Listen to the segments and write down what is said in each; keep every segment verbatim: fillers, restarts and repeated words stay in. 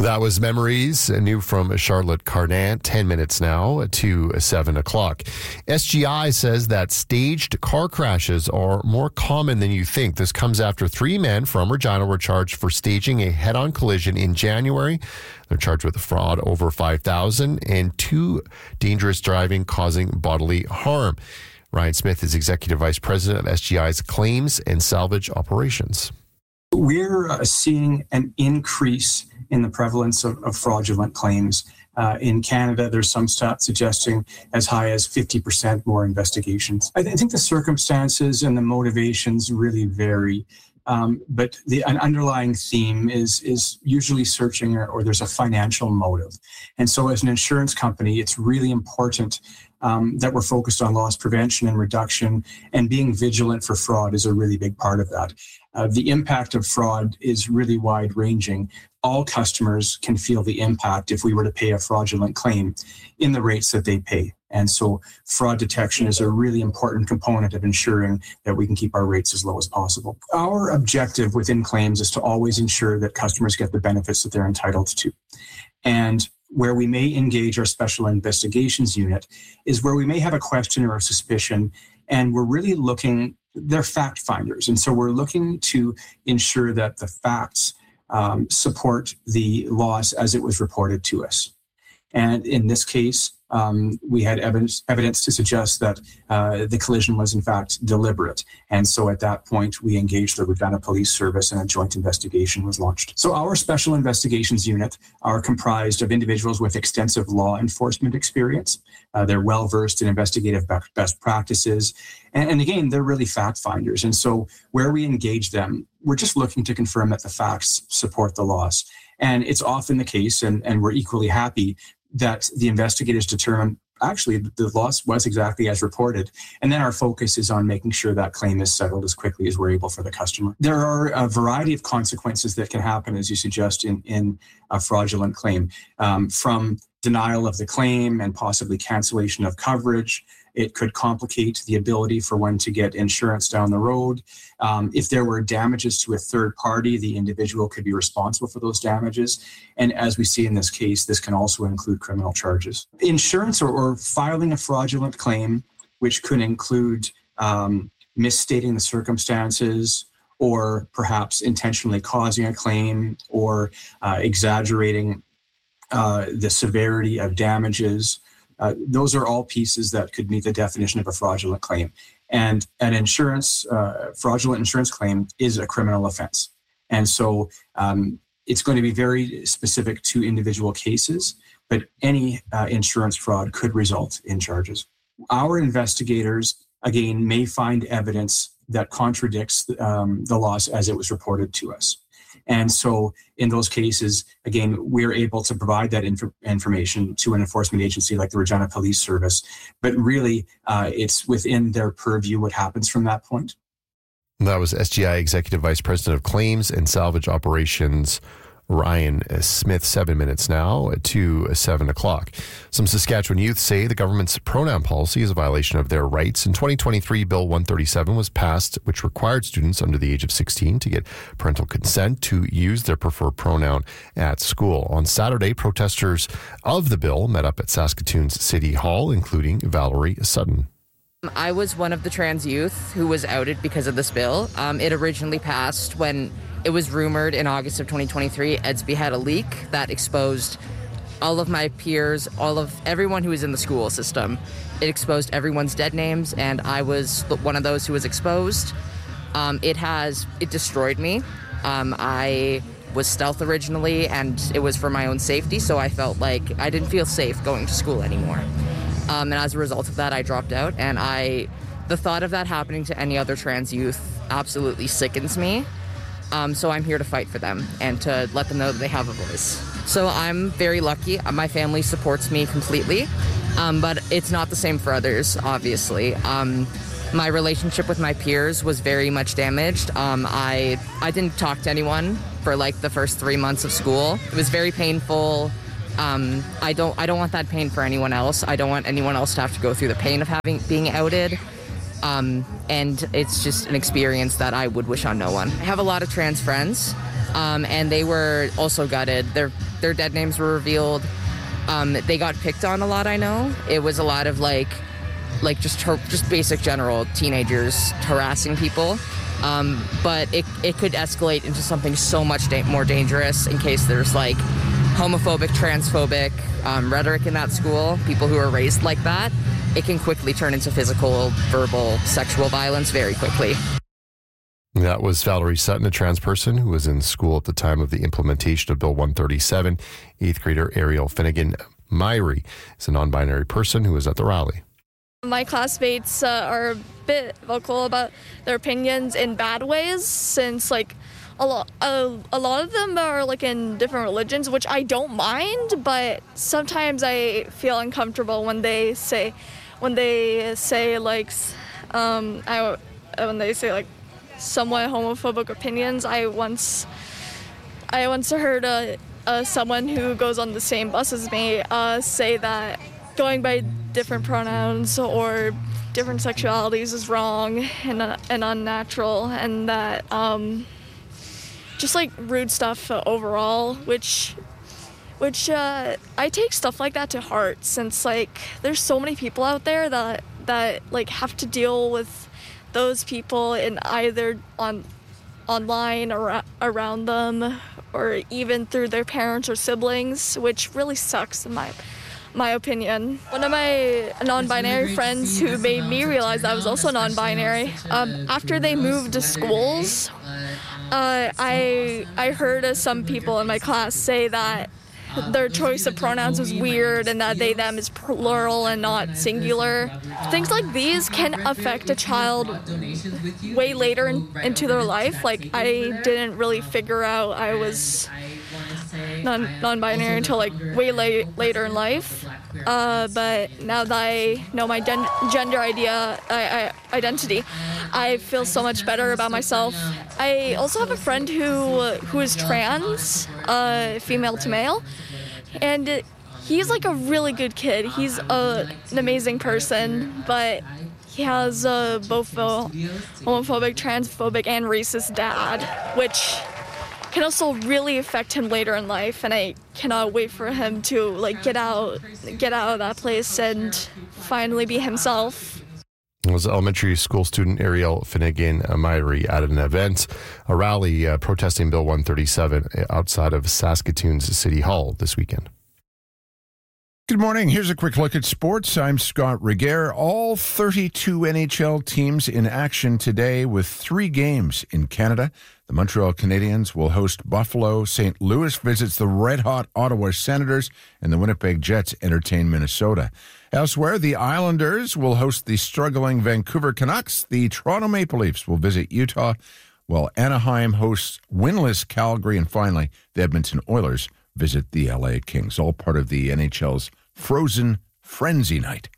That was Memories, new from Charlotte Cardant, ten minutes now to seven o'clock. S G I says that staged car crashes are more common than you think. This comes after three men from Regina were charged for staging a head-on collision in January. They're charged with a fraud over five thousand dollars and two dangerous driving causing bodily harm. Ryan Smith is Executive Vice President of S G I's Claims and Salvage Operations. We're uh, seeing an increase in the prevalence of, of fraudulent claims. Uh, in Canada, there's some stats suggesting as high as fifty percent more investigations. I, th- I think the circumstances and the motivations really vary. Um, but the an underlying theme is is usually searching or, or there's a financial motive. And so as an insurance company, it's really important um, that we're focused on loss prevention and reduction, and being vigilant for fraud is a really big part of that. Uh, the impact of fraud is really wide ranging. All customers can feel the impact if we were to pay a fraudulent claim in the rates that they pay. And so fraud detection is a really important component of ensuring that we can keep our rates as low as possible. Our objective within claims is to always ensure that customers get the benefits that they're entitled to. And where we may engage our special investigations unit is where we may have a question or a suspicion, and we're really looking, they're fact finders. And so we're looking to ensure that the facts um, support the loss as it was reported to us. And in this case, um, we had evidence, evidence to suggest that uh, the collision was in fact deliberate. And so at that point, we engaged the Regina Police Service and a joint investigation was launched. So our Special Investigations Unit are comprised of individuals with extensive law enforcement experience. Uh, they're well-versed in investigative best practices. And, and again, they're really fact finders. And so where we engage them, we're just looking to confirm that the facts support the loss. And it's often the case, and, and we're equally happy that the investigators determine actually the loss was exactly as reported. And then our focus is on making sure that claim is settled as quickly as we're able for the customer. There are a variety of consequences that can happen, as you suggest, in, in a fraudulent claim, um, from denial of the claim and possibly cancellation of coverage. It could complicate the ability for one to get insurance down the road. Um, if there were damages to a third party, the individual could be responsible for those damages. And as we see in this case, this can also include criminal charges. Insurance or, or filing a fraudulent claim, which could include um, misstating the circumstances, or perhaps intentionally causing a claim, or uh, exaggerating uh, the severity of damages. Uh, those are all pieces that could meet the definition of a fraudulent claim. And an insurance, uh, fraudulent insurance claim is a criminal offense. And so um, it's going to be very specific to individual cases, but any uh, insurance fraud could result in charges. Our investigators, again, may find evidence that contradicts um, the loss as it was reported to us. And so in those cases, again, we're able to provide that inf- information to an enforcement agency like the Regina Police Service. But really, uh, it's within their purview what happens from that point. That was S G I Executive Vice President of Claims and Salvage Operations, Ryan Smith. Seven minutes now to seven o'clock. Some Saskatchewan youth say the government's pronoun policy is a violation of their rights. In twenty twenty-three, Bill one thirty-seven was passed, which required students under the age of sixteen to get parental consent to use their preferred pronoun at school. On Saturday, protesters of the bill met up at Saskatoon's City Hall, including Valerie Sutton. I was one of the trans youth who was outed because of this bill. Um, it originally passed when it was rumored in August of twenty twenty-three, Edsby had a leak that exposed all of my peers, all of everyone who was in the school system. It exposed everyone's dead names, and I was one of those who was exposed. Um, it has, it destroyed me. Um, I was stealth originally, and it was for my own safety, so I felt like I didn't feel safe going to school anymore. Um, and as a result of that, I dropped out, and I, the thought of that happening to any other trans youth absolutely sickens me. Um, so I'm here to fight for them and to let them know that they have a voice. So I'm very lucky. My family supports me completely, um, but it's not the same for others, obviously. Um, my relationship with my peers was very much damaged. Um, I I didn't talk to anyone for like the first three months of school. It was very painful. Um, I don't I don't want that pain for anyone else. I don't want anyone else to have to go through the pain of having being outed. Um, and it's just an experience that I would wish on no one. I have a lot of trans friends, um, and they were also gutted. Their their dead names were revealed. Um, they got picked on a lot, I know. It was a lot of, like, like just har- just basic general teenagers harassing people. Um, but it, it could escalate into something so much da- more dangerous in case there's, like, homophobic, transphobic um, rhetoric in that school, people who are raised like that. It can quickly turn into physical, verbal, sexual violence very quickly. That was Valerie Sutton, a trans person who was in school at the time of the implementation of Bill one thirty-seven. Eighth grader Ariel Finnegan Myrie is a non-binary person who was at the rally. My classmates uh, are a bit vocal about their opinions in bad ways, since like a lot, a, a lot of them are like in different religions, which I don't mind, but sometimes I feel uncomfortable when they say, when they say like, um, I, when they say like somewhat homophobic opinions. I once, I once heard uh, uh, someone who goes on the same bus as me uh, say that going by different pronouns or different sexualities is wrong and, uh, and unnatural, and that um, just like rude stuff uh, overall, which which uh, I take stuff like that to heart, since like there's so many people out there that that like have to deal with those people in either on online or around them, or even through their parents or siblings, which really sucks in my my opinion. One of my non-binary friends who made me realize I was also non-binary, um, after they moved to schools, uh, I I heard uh, some people in my class say that their choice of pronouns was weird and that they, them is plural and not singular. Things like these can affect a child way later in, into their life. Like, I didn't really figure out I was non, non-binary until like way late, later in life. Uh, but now that I know my gen- gender idea, I, I, identity, I feel so much better about myself. I also have a friend who who is trans, uh, female to male, and he's like a really good kid. He's a, an amazing person, but he has uh, both a homophobic, transphobic, and racist dad, which can also really affect him later in life, and I cannot wait for him to like get out get out of that place and finally be himself. It was elementary school student Ariel Finnegan Myrie at an event, a rally uh, protesting Bill one thirty-seven outside of Saskatoon's City Hall this weekend. Good morning. Here's a quick look at sports. I'm Scott Regehr. All thirty-two N H L teams in action today with three games in Canada. The Montreal Canadiens will host Buffalo. Saint Louis visits the red-hot Ottawa Senators, and the Winnipeg Jets entertain Minnesota. Elsewhere, the Islanders will host the struggling Vancouver Canucks. The Toronto Maple Leafs will visit Utah, while Anaheim hosts winless Calgary. And finally, the Edmonton Oilers visit the L A Kings, all part of the N H L's Frozen Frenzy Night.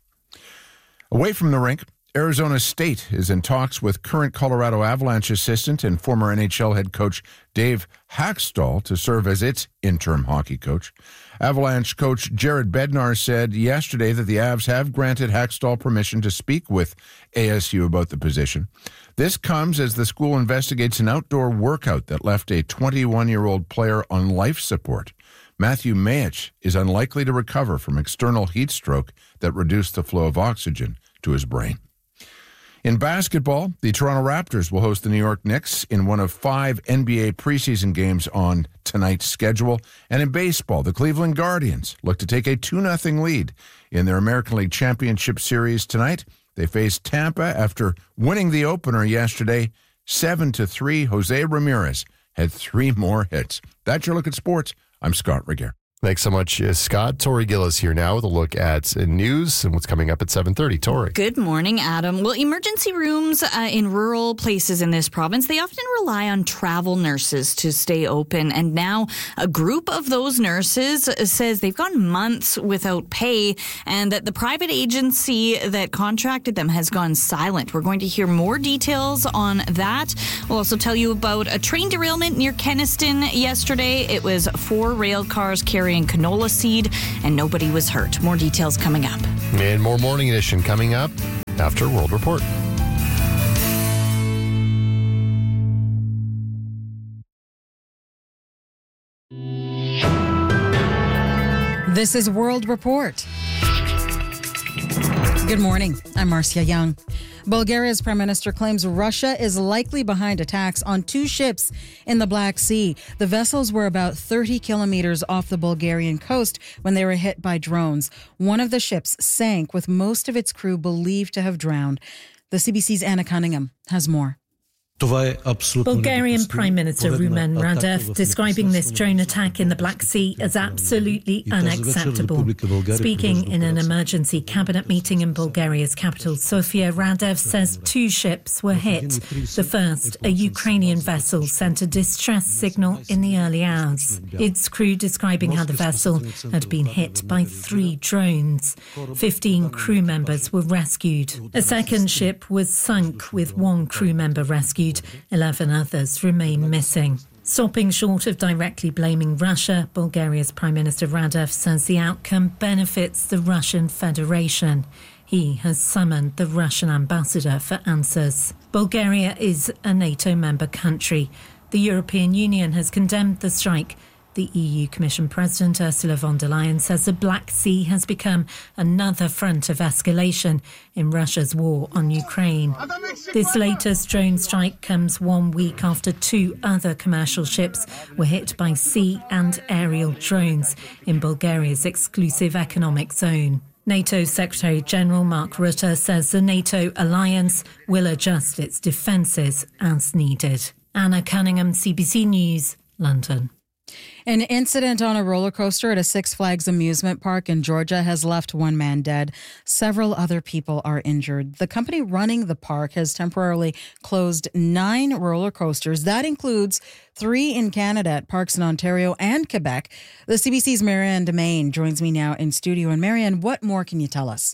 Away from the rink, Arizona State is in talks with current Colorado Avalanche assistant and former N H L head coach Dave Hakstol to serve as its interim hockey coach. Avalanche coach Jared Bednar said yesterday that the Avs have granted Hakstol permission to speak with A S U about the position. This comes as the school investigates an outdoor workout that left a twenty-one-year-old player on life support. Matthew Mayich is unlikely to recover from external heat stroke that reduced the flow of oxygen to his brain. In basketball, the Toronto Raptors will host the New York Knicks in one of five N B A preseason games on tonight's schedule. And in baseball, the Cleveland Guardians look to take a two nothing lead in their American League Championship Series tonight. They face Tampa after winning the opener yesterday, seven to three. Jose Ramirez had three more hits. That's your look at sports. I'm Scott Regehr. Thanks so much, uh, Scott. Tori Gillis here now with a look at uh, news and what's coming up at seven thirty. Tori. Good morning, Adam. Well, emergency rooms uh, in rural places in this province, they often rely on travel nurses to stay open. And now a group of those nurses says they've gone months without pay and that the private agency that contracted them has gone silent. We're going to hear more details on that. We'll also tell you about a train derailment near Kenaston yesterday. It was four rail cars carrying canola seed, and nobody was hurt. More details coming up. And more Morning Edition coming up after World Report. This is World Report. Good morning. I'm Marcia Young. Bulgaria's prime minister claims Russia is likely behind attacks on two ships in the Black Sea. The vessels were about thirty kilometers off the Bulgarian coast when they were hit by drones. One of the ships sank with most of its crew believed to have drowned. The C B C's Anna Cunningham has more. Bulgarian Prime Minister Rumen Radev describing this drone attack in the Black Sea as absolutely unacceptable. Speaking in an emergency cabinet meeting in Bulgaria's capital, Sofia, Radev says two ships were hit. The first, a Ukrainian vessel, sent a distress signal in the early hours. Its crew describing how the vessel had been hit by three drones. Fifteen crew members were rescued. A second ship was sunk with one crew member rescued. Eleven others remain missing. Stopping short of directly blaming Russia, Bulgaria's Prime Minister Radev says the outcome benefits the Russian Federation. He has summoned the Russian ambassador for answers. Bulgaria is a NATO member country. The European Union has condemned the strike. The E U Commission President Ursula von der Leyen says the Black Sea has become another front of escalation in Russia's war on Ukraine. This latest drone strike comes one week after two other commercial ships were hit by sea and aerial drones in Bulgaria's exclusive economic zone. NATO Secretary-General Mark Rutte says the NATO alliance will adjust its defences as needed. Anna Cunningham, C B C News, London. An incident on a roller coaster at a Six Flags amusement park in Georgia has left one man dead. Several other people are injured. The company running the park has temporarily closed nine roller coasters. That includes three in Canada at parks in Ontario and Quebec. The C B C's Marianne Demain joins me now in studio. And Marianne, what more can you tell us?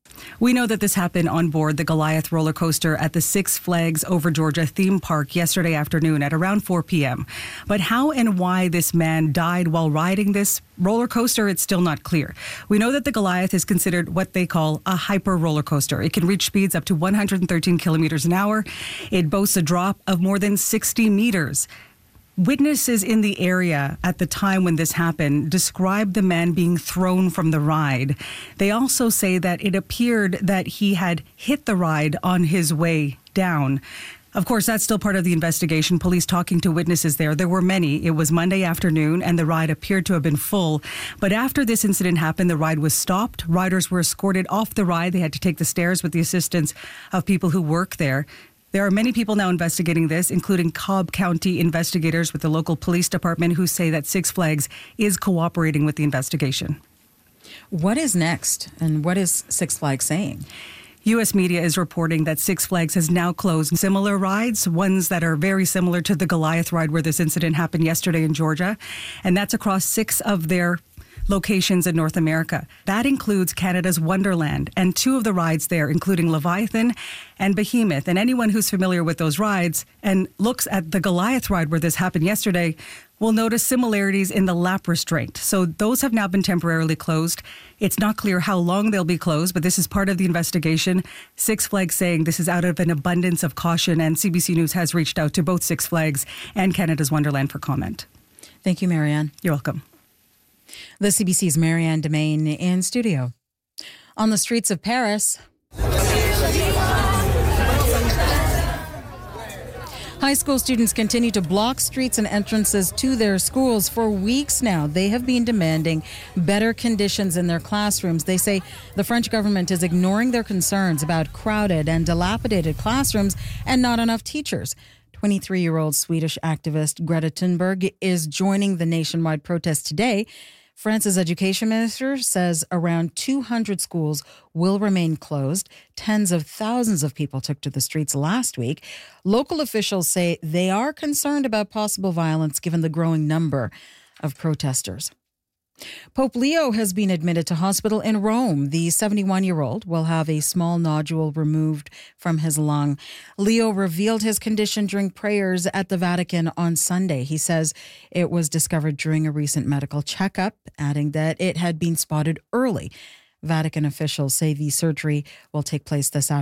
We know that this happened on board the Goliath roller coaster at the Six Flags Over Georgia theme park yesterday afternoon at around four p.m. But how and why this man died while riding this roller coaster, it's still not clear. We know that the Goliath is considered what they call a hyper roller coaster. It can reach speeds up to one hundred thirteen kilometers an hour. It boasts a drop of more than sixty meters. Witnesses in the area at the time when this happened described the man being thrown from the ride. They also say that it appeared that he had hit the ride on his way down. Of course, that's still part of the investigation. Police talking to witnesses there. There were many. It was Monday afternoon and the ride appeared to have been full. But after this incident happened, the ride was stopped. Riders were escorted off the ride. They had to take the stairs with the assistance of people who work there. There are many people now investigating this, including Cobb County investigators with the local police department who say that Six Flags is cooperating with the investigation. What is next, and what is Six Flags saying? U S media is reporting that Six Flags has now closed similar rides, ones that are very similar to the Goliath ride where this incident happened yesterday in Georgia, and that's across six of their locations in North America. That includes Canada's Wonderland and two of the rides there, including Leviathan and Behemoth. And anyone who's familiar with those rides and looks at the Goliath ride where this happened yesterday will notice similarities in the lap restraint. So those have now been temporarily closed. It's not clear how long they'll be closed, but this is part of the investigation. Six Flags saying this is out of an abundance of caution, and C B C News has reached out to both Six Flags and Canada's Wonderland for comment. Thank you, Marianne. You're welcome. The C B C's Marianne Demain in studio. On the streets of Paris, high school students continue to block streets and entrances to their schools. For weeks now, they have been demanding better conditions in their classrooms. They say the French government is ignoring their concerns about crowded and dilapidated classrooms and not enough teachers. twenty-three-year-old Swedish activist Greta Thunberg is joining the nationwide protest today. France's education minister says around two hundred schools will remain closed. Tens of thousands of people took to the streets last week. Local officials say they are concerned about possible violence given the growing number of protesters. Pope Leo has been admitted to hospital in Rome. The seventy-one-year-old will have a small nodule removed from his lung. Leo revealed his condition during prayers at the Vatican on Sunday. He says it was discovered during a recent medical checkup, adding that it had been spotted early. Vatican officials say the surgery will take place this afternoon.